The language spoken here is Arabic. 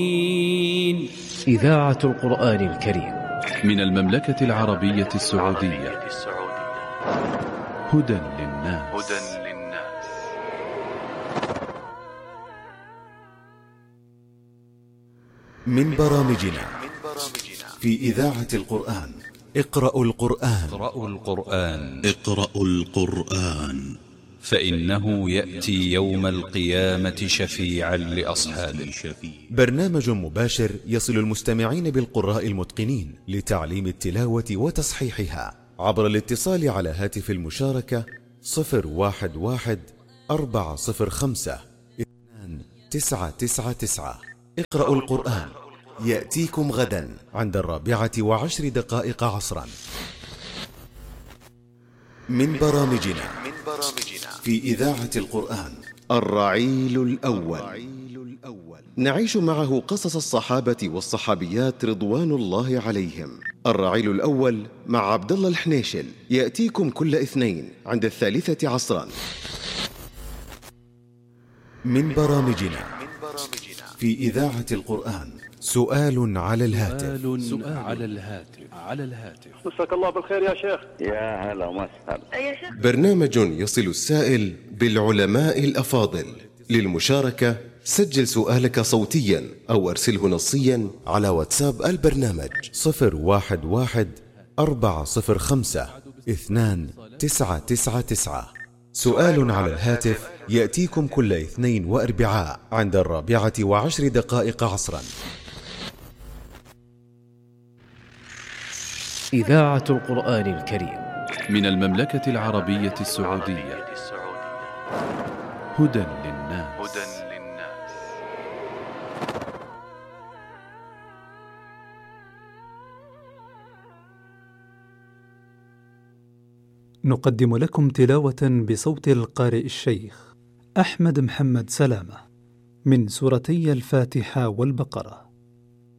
إذاعة القرآن الكريم من المملكة العربية السعودية. هدى للناس. من برامجنا في إذاعة القرآن. اقرأوا القرآن اقرأوا القرآن فإنه يأتي يوم القيامة شفيعا لأصحابه. برنامج مباشر يصل المستمعين بالقراء المتقنين لتعليم التلاوة وتصحيحها عبر الاتصال على هاتف المشاركة 011-405-2999. اقرأوا القرآن يأتيكم غدا عند 4:10 عصرا. من برامجنا في إذاعة القرآن الرعيل الأول، نعيش معه قصص الصحابة والصحابيات رضوان الله عليهم. الرعيل الأول مع عبد الله الحنيشل يأتيكم كل اثنين عند 3 عصرا. من برامجنا في إذاعة القرآن سؤال على الهاتف. مساك الله بالخير يا شيخ. يا هلا وسهلا. برنامج يصل السائل بالعلماء الأفاضل. للمشاركة سجل سؤالك صوتيا أو أرسله نصيا على واتساب البرنامج 011-405-2999. سؤال على الهاتف يأتيكم كل اثنين وأربعاء عند 4:10 عصرا. إذاعة القرآن الكريم من المملكة العربية السعودية. هدى للناس. نقدم لكم تلاوة بصوت القارئ الشيخ أحمد محمد سلامة من سورتي الفاتحة والبقرة.